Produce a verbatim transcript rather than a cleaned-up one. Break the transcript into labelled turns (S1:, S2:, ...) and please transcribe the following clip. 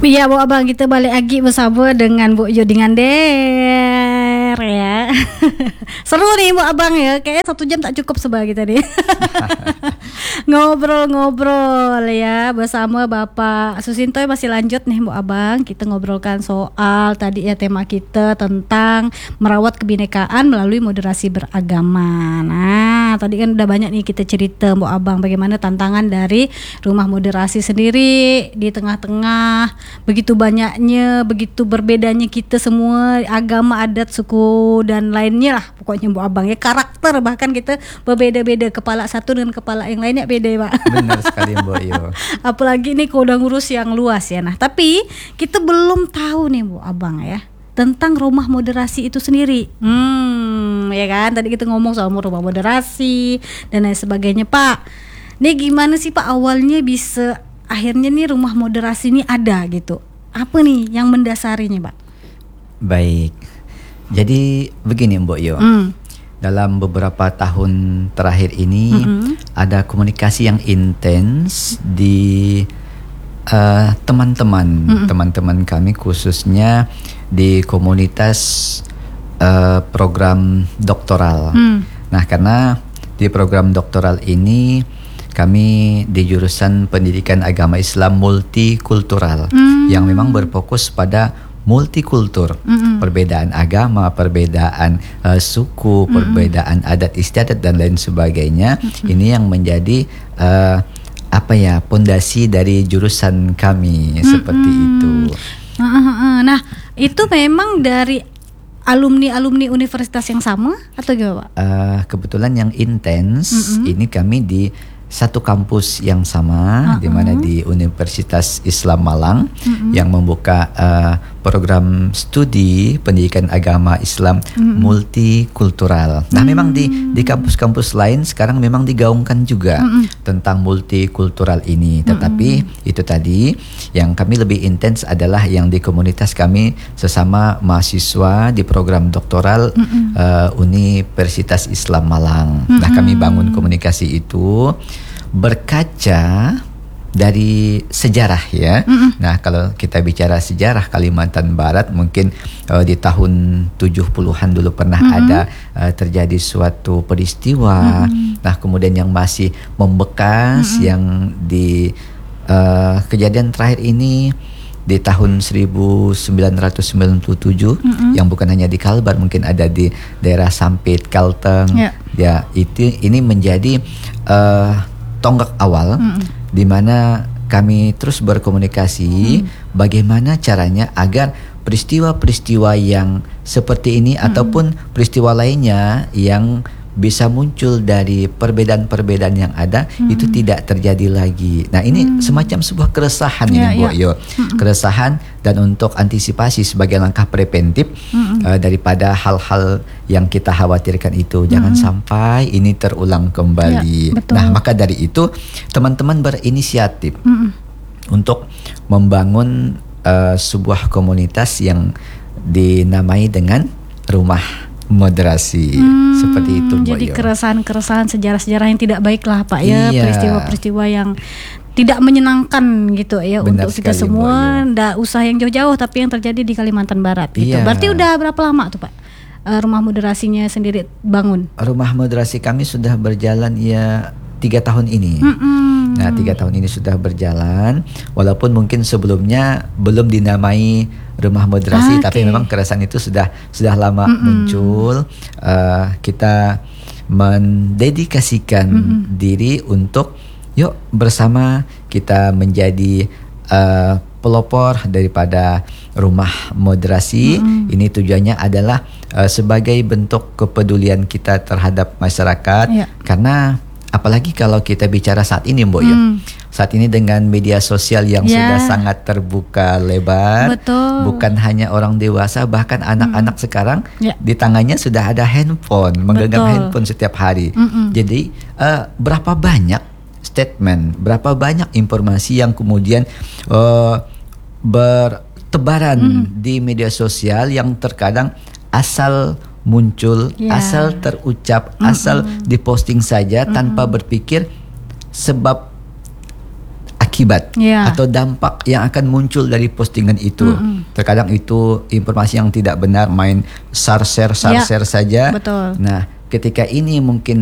S1: Iya Bu Abang, kita balik lagi bersama dengan Bu Yo Dingander ya. Seru nih Bu Abang ya, kayaknya satu jam tak cukup sebab kita nih. Ngobrol-ngobrol ya bersama Bapak Susintoy. Masih lanjut nih Bu Abang, kita ngobrolkan soal tadi ya tema kita tentang merawat kebinekaan melalui moderasi beragama. Nah tadi kan udah banyak nih kita cerita Bu Abang bagaimana tantangan dari rumah moderasi sendiri di tengah-tengah begitu banyaknya, begitu berbedanya kita semua, agama, adat, suku dan lainnya lah pokoknya Bu Abang ya, karakter bahkan kita berbeda-beda, kepala satu dengan kepala yang lainnya beda ya Pak.
S2: Benar sekali Mbak Yo.
S1: Apalagi nih kalau udah ngurus yang luas ya. Nah tapi kita belum tahu nih Bu Abang ya tentang rumah moderasi itu sendiri. Hmm ya kan, tadi kita ngomong soal rumah moderasi dan lain sebagainya Pak. Nih gimana sih Pak awalnya bisa akhirnya nih rumah moderasi ini ada gitu? Apa nih yang mendasarinya Pak?
S2: Baik, jadi begini Mbak Yo. Mm. Dalam beberapa tahun terakhir ini mm-hmm. ada komunikasi yang intens di uh, teman-teman mm-hmm. teman-teman kami khususnya di komunitas uh, program doktoral. Mm. Nah, karena di program doktoral ini kami di jurusan pendidikan agama Islam multikultural mm. yang memang berfokus pada multikultur, mm-hmm. perbedaan agama, perbedaan uh, suku, mm-hmm. perbedaan adat istiadat dan lain sebagainya. Mm-hmm. Ini yang menjadi uh, apa ya pondasi dari jurusan kami mm-hmm. seperti itu.
S1: Nah, itu memang dari alumni-alumni universitas yang sama atau gimana Pak?
S2: Uh, kebetulan yang intens mm-hmm. ini kami di satu kampus yang sama, uh-uh. di mana di Universitas Islam Malang uh-uh. yang membuka uh, program studi pendidikan agama Islam uh-uh. multikultural. Nah, uh-uh. memang di di kampus-kampus lain sekarang memang digaungkan juga uh-uh. tentang multikultural ini. Tetapi uh-uh. itu tadi yang kami lebih intens adalah yang di komunitas kami sesama mahasiswa di program doktoral uh-uh. uh, Universitas Islam Malang. Uh-uh. Nah, kami bangun komunikasi itu berkaca dari sejarah ya. Mm-mm. Nah, kalau kita bicara sejarah Kalimantan Barat mungkin uh, di tahun tujuh puluhan dulu pernah mm-hmm. ada uh, terjadi suatu peristiwa. Mm-hmm. Nah, kemudian yang masih membekas mm-hmm. yang di uh, kejadian terakhir ini di tahun seribu sembilan ratus sembilan puluh tujuh mm-hmm. yang bukan hanya di Kalbar, mungkin ada di daerah Sampit, Kalteng. Yeah. Ya, itu ini menjadi uh, tonggak awal mm. di mana kami terus berkomunikasi mm. bagaimana caranya agar peristiwa-peristiwa yang seperti ini mm. ataupun peristiwa lainnya yang bisa muncul dari perbedaan-perbedaan yang ada mm. itu tidak terjadi lagi. Nah, ini mm. semacam sebuah keresahan yeah, ini Bu Yo. Mm-mm. Keresahan dan untuk antisipasi sebagai langkah preventif uh, daripada hal-hal yang kita khawatirkan itu jangan mm-hmm. sampai ini terulang kembali. Ya, nah, maka dari itu teman-teman berinisiatif mm-hmm. untuk membangun uh, sebuah komunitas yang dinamai dengan rumah moderasi hmm, seperti itu Mbak
S1: jadi
S2: Yo. Keresahan-keresahan sejarah-sejarah yang tidak baik lah Pak ya, iya.
S1: peristiwa-peristiwa yang tidak menyenangkan gitu ya. Benar untuk kita sekali, semua ndak usah yang jauh-jauh tapi yang terjadi di Kalimantan Barat gitu. Iya. Berarti udah berapa lama tuh Pak rumah moderasinya sendiri bangun?
S2: Rumah moderasi kami sudah berjalan ya tiga tahun ini. Mm-mm. Nah, tiga tahun ini sudah berjalan, walaupun mungkin sebelumnya belum dinamai rumah moderasi, ah, tapi okay. memang keresahan itu sudah sudah lama Mm-mm. muncul. Uh, kita mendedikasikan Mm-mm. diri untuk yuk bersama kita menjadi uh, pelopor daripada rumah moderasi. Mm-hmm. Ini tujuannya adalah uh, sebagai bentuk kepedulian kita terhadap masyarakat. Yeah. Karena apalagi kalau kita bicara saat ini Mbak Yo. Mm. Saat ini dengan media sosial yang yeah. sudah sangat terbuka lebar. Betul. Bukan hanya orang dewasa, bahkan anak-anak mm. sekarang yeah. di tangannya sudah ada handphone, menggenggam handphone setiap hari. Mm-mm. Jadi uh, berapa banyak statement, berapa banyak informasi yang kemudian uh, bertebaran mm. di media sosial yang terkadang asal muncul, yeah. asal terucap, mm-mm. asal diposting saja mm-mm. tanpa berpikir sebab akibat
S1: Yeah.
S2: atau dampak yang akan muncul dari postingan itu.
S1: Mm-mm.
S2: Terkadang itu informasi yang tidak benar, main share share share
S1: Yeah.
S2: share saja.
S1: Betul.
S2: Nah, ketika ini mungkin